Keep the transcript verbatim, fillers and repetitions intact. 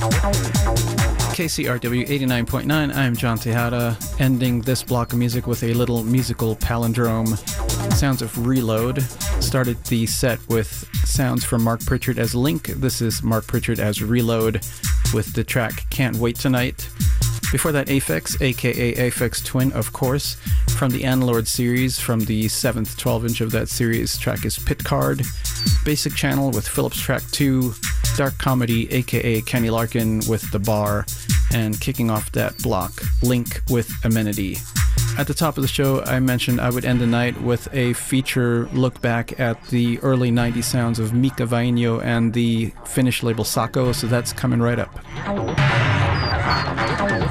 K C R W eighty-nine point nine, I'm John Tejada, ending this block of music with a little musical palindrome. Sounds of Reload. Started the set with sounds from Mark Pritchard as Link. This is Mark Pritchard as Reload with the track Can't Wait Tonight. Before that, Aphex, aka Aphex Twin, of course, from the Anlord series, from the seventh twelve inch of that series. Track is Pit Card. Basic Channel with Phillips Track two. Dark Comedy, aka Kenny Larkin with The Bar. And kicking off that block, Link with Amenity. At the top of the show, I mentioned I would end the night with a feature look back at the early nineties sounds of Mika Vainio and the Finnish label Sako, so that's coming right up.